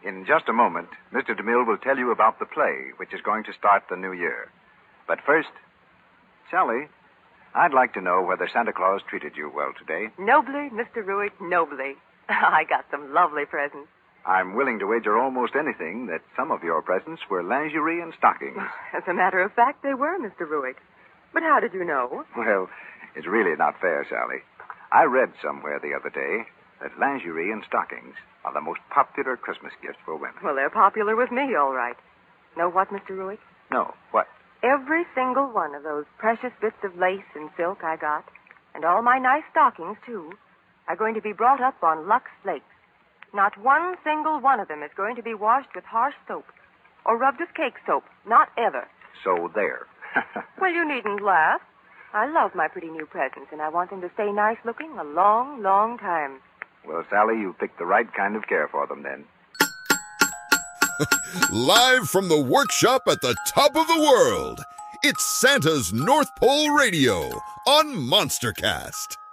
In just a moment, Mr. DeMille will tell you about the play, which is going to start the new year. But first, Sally, I'd like to know whether Santa Claus treated you well today. Nobly, Mr. Ruick, nobly. I got some lovely presents. I'm willing to wager almost anything that some of your presents were lingerie and stockings. As a matter of fact, they were, Mr. Ruick. But how did you know? Well, it's really not fair, Sally. I read somewhere the other day that lingerie and stockings are the most popular Christmas gifts for women. Well, they're popular with me, all right. Know what, Mr. Ruick? No, what? Every single one of those precious bits of lace and silk I got, and all my nice stockings, too, are going to be brought up on Lux Flakes. Not one single one of them is going to be washed with harsh soap or rubbed with cake soap. Not ever. So there. Well, you needn't laugh. I love my pretty new presents, and I want them to stay nice looking a long, long time. Well, Sally, you picked the right kind of care for them then. Live from the workshop at the top of the world, it's Santa's North Pole Radio on Monstercast.